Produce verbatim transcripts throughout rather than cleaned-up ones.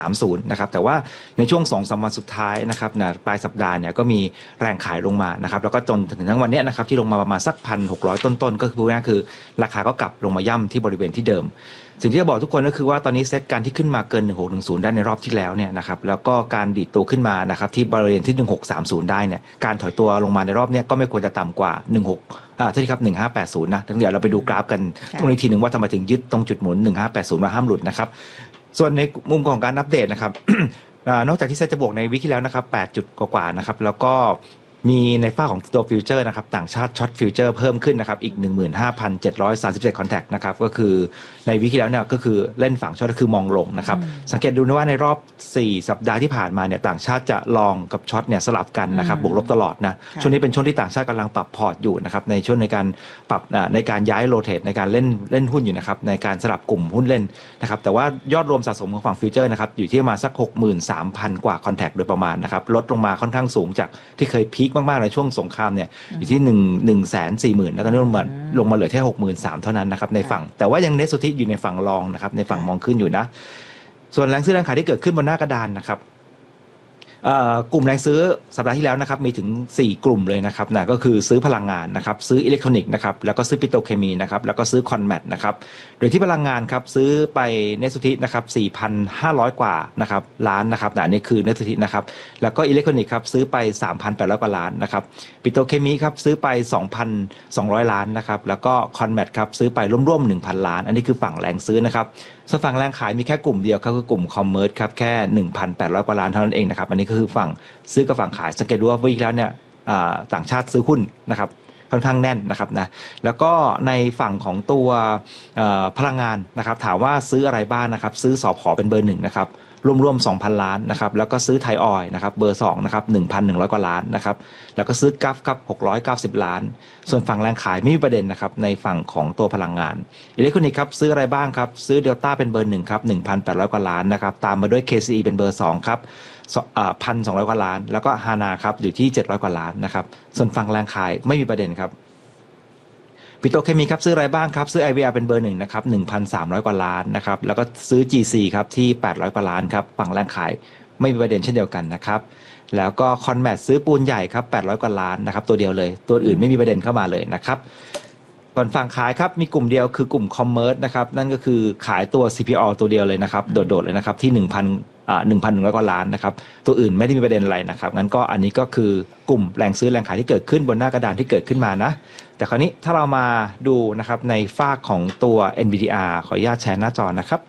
สามสิบนะครับแต่ว่าในช่วง สองถึงสาม วันสุดท้ายนะครับนะปลายสัปดาห์เนี่ยก็มีแรงขายลงมานะครับแล้วก็จนถึงทั้งวันนี้นะครับที่ลงมาประมาณสัก หนึ่งพันหกร้อย ต้นๆก็คือพูดง่ายๆคือราคาก็กลับลงมาย่ำที่บริเวณที่เดิมสิ่งที่จะบอกทุกคนก็คือว่าตอนนี้เซตการที่ขึ้นมาเกินหนึ่งพันหกร้อยสิบได้ในรอบที่แล้วเนี่ยนะครับแล้วก็การดีดตัวขึ้นมานะครับที่บริเวณที่หนึ่งพันหกร้อยสามสิบได้เนี่ยการถอยตัวลงมาในรอบนี้ก็ไม่ควรจะต่ำกว่าหนึ่งพันหกร้อยอ่าใช่ครับหนึ่งพันห้าร้อยแปดสิบนะเดี๋ยวเราไปดูกราฟกันตรงนี้ทีนึงว่าทำไมถึงยึดตรงจุดหมุนหนึ่งพันห้าร้อยแปดสิบว่าห้ามหลุดนะครับส่วนในมุมของการอัปเดตนะครับ นอกจากที่เซ็ตจะบวกในวิคที่แล้วนะครับแปดจุดกว่าๆนะครับแล้วก็มีในฝ้าของตัวฟิวเจอร์นะครับต่างชาติช็อตฟิวเจอร์เพิ่มขึ้นนะครับอีก หนึ่งหมื่นห้าพันเจ็ดร้อยสามสิบเจ็ด คอนแทคนะครับก็คือในวิคที่แล้วเนี่ยก็คือเล่นฝั่งช็อตก็คือมองลงนะครับสังเกตดูนะว่าในรอบสี่สัปดาห์ที่ผ่านมาเนี่ยต่างชาติจะลองกับช็อตเนี่ยสลับกันนะครับบวกลบตลอดนะช่วงนี้เป็นช่วงที่ต่างชาติกำลังปรับพอร์ตอยู่นะครับในช่วงในการปรับในการย้ายโรเทตในการเล่นเล่นหุ้นอยู่นะครับในการสลับกลุ่มหุ้นเล่นนะครับแต่ว่ายอดรวมสะสมของฝั่งฟิวเจอร์นะครับอยู่ที่ประมาณสัก หกหมื่นสามพัน กว่าคอนแทคโดยประมาณนะครับลดลงมาค่อนข้างสูงจากที่เคยพีคมากๆในช่วงสงครามเนี่ยอยู่ที่หนึ่ง หนึ่งแสนสี่หมื่นแล้วตอนนี้ลงมาลงมาเหลือแค่ หกหมื่นสามพัน เท่านั้นนะครับในฝั่งแต่ว่ายังเนสสุทธิอยู่ในฝั่งรองนะครับในฝั่งมองขึ้นอยู่นะส่วนแรงซื้อแรงขายที่เกิดขึ้นบนหน้ากระดานนะครับกลุ่มแรงซื้อสัปดาห์ที่แล้วนะครับมีถึงสี่กลุ่มเลยนะครับนะก็คือซื้อพลังงานนะครับซื้ออิเล็กทรอนิกส์นะครับแล้วก็ซื้อปิโตรเคมีนะครับแล้วก็ซื้อคอนแมทนะครับโดยที่พลังงานครับซื้อไปเนสสุทธินะครับ สี่พันห้าร้อย กว่านะครับล้านนะครับนะนี่คือเนสสุทธินะครับแล้วก็อิเล็กทรอนิกส์ครับซื้อไป สามพันแปดร้อย กว่าล้านนะครับปิโตรเคมีครับซื้อไป สองพันสองร้อย ล้านนะครับแล้วก็คอนแมทครับซื้อไปร่วมๆ หนึ่งพัน ล้านอันนี้คือฝั่งแรงซื้อนะครับส่วนฝั่งแรงขายมีแค่กลุ่มเดียวครับคือกลุ่มคอมเมอร์สครับแค่ หนึ่งพันแปดร้อย กว่าล้านเท่านั้นเองนะครับอันนี้ก็คือฝั่งซื้อกับฝั่งขายสังเกตดูว่าวีคแล้วเนี่ยต่างชาติซื้อหุ้นนะครับค่อนข้างแน่นนะครับนะแล้วก็ในฝั่งของตัวพลังงานนะครับถามว่าซื้ออะไรบ้างนะครับซื้อสผเป็นเบอร์หนึ่งนะครับรวมๆ สองพัน ล้านนะครับแล้วก็ซื้อไทยออยล์นะครับเบอร์สองนะครับ หนึ่งพันหนึ่งร้อย กว่าล้านนะครับแล้วก็ซื้อกัฟครับหกร้อยเก้าสิบล้านส่วนฝั่งแรงขายไม่มีประเด็นนะครับในฝั่งของตัวพลังงานอิเล็กทรอนิกส์ครับซื้ออะไรบ้างครับซื้อเดลต้าเป็นเบอร์หนึ่งครับ หนึ่งพันแปดร้อย กว่าล้านนะครับตามมาด้วย เค ซี อี เป็นเบอร์สองครับอ่า หนึ่งพันสองร้อย กว่าล้านแล้วก็ฮานาครับอยู่ที่เจ็ดร้อยกว่าล้านนะครับส่วนฝั่งแรงขายไม่มีประเด็นครับปิโตรเคมีครับซื้ออะไรบ้างครับซื้อ ไอ วี อาร์ เป็นเบอร์หนึ่งนะครับ หนึ่งพันสามร้อย กว่าล้านนะครับแล้วก็ซื้อ จี ซี ครับที่แปดร้อยกว่าล้านครับฝั่งแรงขายไม่มีประเด็นเช่นเดียวกันนะครับแล้วก็คอนแมทซื้อปูนใหญ่ครับแปดร้อยกว่าล้านนะครับตัวเดียวเลยตัวอื่นไม่มีประเด็นเข้ามาเลยนะครับส่วนฝั่งขายครับมีกลุ่มเดียวคือกลุ่มคอมเมอร์สนะครับนั่นก็คือขายตัว ซี พี โอ ตัวเดียวเลยนะครับโดดๆเลยนะครับที่ หนึ่งพัน อ่า หนึ่งพันหนึ่งร้อย กว่าล้านนะครับตัวอื่นไม่ได้มีประเด็นอะไรนะครับงั้นก็อันนี้ก็คือกลุ่มแรงซื้อแรงขายที่เกิดขึ้นบนหน้ากระดานที่เกิดขึ้นมานะแต่คราวนี้ถ้าเรามาดูนะครับในฝั่งของตัว เอ็น วี ดี อาร์ ขออนุญาตแชร์หน้าจอนะครับ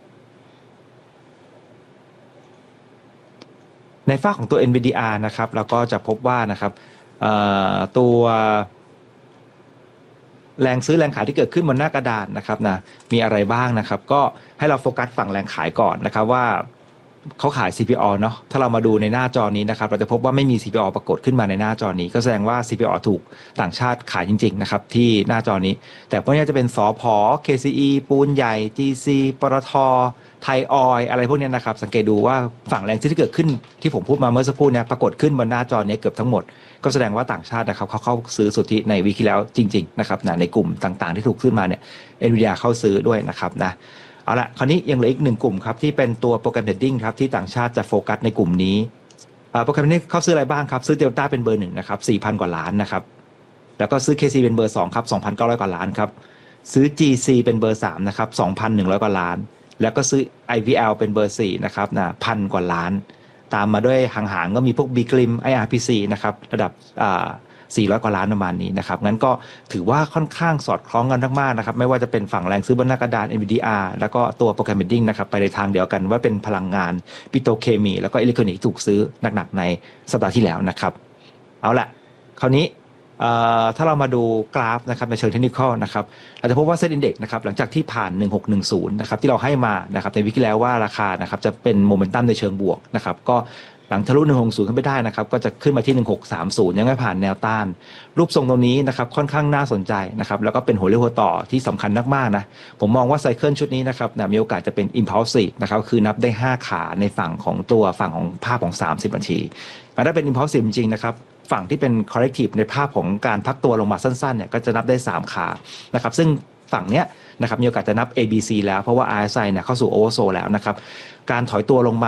ในฝั่งของตัว เอ็น วี ดี อาร์ นะครับเราก็จะพบว่านะครับตัวแรงซื้อแรงขายที่เกิดขึ้นบนหน้ากระดานนะครับนะมีอะไรบ้างนะครับก็ให้เราโฟกัสฝั่งแรงขายก่อนนะครับว่าเขาขาย ซี พี โอ เนาะถ้าเรามาดูในหน้าจอนี้นะครับเราจะพบว่าไม่มี ซี พี โอ ปรากฏขึ้นมาในหน้าจอนี้ก็แสดงว่า ซี พี โอ ถูกต่างชาติขายจริงๆนะครับที่หน้าจอนี้แต่พวกนี้จะเป็นสผ เค ซี อี ปูนใหญ่ จี ซี ปตท.ไทยออยล์อะไรพวกนี้นะครับสังเกตดูว่าฝั่งแรงซื้อที่เกิดขึ้นที่ผมพูดมาเมื่อสักครู่นี้ปรากฏขึ้นบนหน้าจอนี้เกือบทั้งหมดก็แสดงว่าต่างชาตินะครับเขาเข้าซื้อสุทธิในวีคที่แล้วจริงๆนะครับนะในกลุ่มต่างๆที่ถูกขึ้นมาเนี่ย Nvidia เข้าซื้อด้วยนะครับนะเอาละคราวนี้ยังเหลืออีกหนึ่งกลุ่มครับที่เป็นตัวโปรแกรมเทรดดิ้งครับที่ต่างชาติจะโฟกัสในกลุ่มนี้โปรแกรมนี้เขาซื้ออะไรบ้างครับซื้อเดลต้าเป็นเบอร์หนึ่งนะครับ สี่พัน กว่าล้านนะครับแล้วก็ซื้อ เค ซี เป็นเบอร์สองครับ สองพันเก้าร้อย กว่าล้านครับซื้อ จี ซี เป็นเบอร์สามนะครับ สองพันหนึ่งร้อย กว่าล้านแล้วก็ซื้อ ไอ วี แอล เป็นเบอร์สี่นะครับนะพันกว่าล้านตามมาด้วยห่างๆก็มีพวก บี กริม ไอ อาร์ พี ซี นะครับระดับอ่าสี่ร้อยกว่าล้านประมาณนี้นะครับงั้นก็ถือว่าค่อนข้างสอดคล้องกันมากๆนะครับไม่ว่าจะเป็นฝั่งแรงซื้อบนหน้ากระดาน เอ็น วี ดี อาร์ แล้วก็ตัวโปรแกรมเทรดดิ้งนะครับไปในทางเดียวกันว่าเป็นพลังงานปิโตรเคมีแล้วก็อิเล็กทรอนิกส์ถูกซื้อหนักๆในสัปดาห์ที่แล้วนะครับเอาละคราวนี้ถ้าเรามาดูกราฟนะครับในเชิงเทคนิคนะครับเราจะพบว่าเซ็ตอินเด็กซ์นะครับหลังจากที่ผ่านหนึ่งพันหกร้อยสิบนะครับที่เราให้มานะครับในวิกที่แล้วว่าราคานะครับจะเป็นโมเมนตัมในเชิงบวกนะครับก็หลังทะลุหนึ่งพันหกร้อยสิบขึ้นไปได้นะครับก็จะขึ้นมาที่หนึ่งพันหกร้อยสามสิบยังไม่ผ่านแนวต้านรูปทรงตรงนี้นะครับค่อนข้างน่าสนใจนะครับแล้วก็เป็นหัวเรี่ยวหัวต่อที่สำคัญมากๆนะผมมองว่าไซเคิลชุดนี้นะครับมีโอกาสจะเป็น impulsive นะครับคือนับได้ห้าขาในฝั่งของตัวฝั่งของภาพของสามสิบนาทีถ้าเป็น impulsive จริงๆนะครับฝั่งที่เป็น corrective ในภาพของการพักตัวลงมาสั้นๆเนี่ยก็จะนับได้สามขานะครับซึ่งฝั่งเนี้ยนะครับมีโอกาสจะนับ เอ บี ซี แล้วเพราะว่า อาร์ เอส ไอ เนี่ยเข้าสู่ oversold แล้วนะครับการถอยตัวลงมา